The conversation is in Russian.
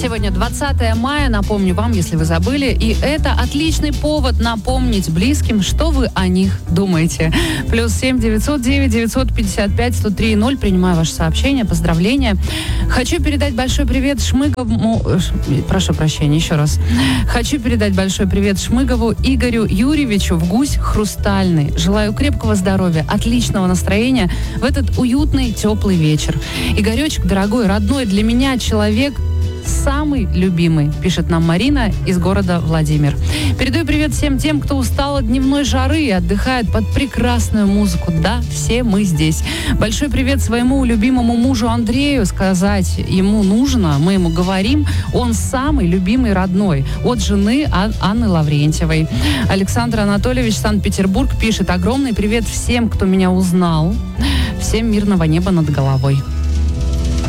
Сегодня 20 мая, напомню вам, если вы забыли, и это отличный повод напомнить близким, что вы о них думаете. +7 909 955 103 0. Принимаю ваше сообщение, поздравления. Хочу передать большой привет Шмыгову... Прошу прощения, еще раз. Хочу передать большой привет Шмыгову Игорю Юрьевичу в Гусь Хрустальный. Желаю крепкого здоровья, отличного настроения в этот уютный, теплый вечер. Игоречек, дорогой, родной для меня человек, самый любимый, пишет нам Марина из города Владимир. Передаю привет всем тем, кто устал от дневной жары и отдыхает под прекрасную музыку. Да, все мы здесь. Большой привет своему любимому мужу Андрею. Сказать ему нужно, мы ему говорим, он самый любимый родной. От жены Анны Лаврентьевой. Александр Анатольевич, Санкт-Петербург, пишет: огромный привет всем, кто меня узнал. Всем мирного неба над головой.